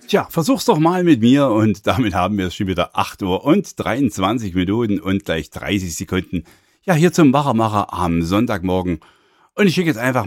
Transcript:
Tja, versuch's doch mal mit mir und damit haben wir es schon wieder 8 Uhr und 23 Minuten und gleich 30 Sekunden. Ja, hier zum Wachermacher am Sonntagmorgen. Und ich schicke jetzt einfach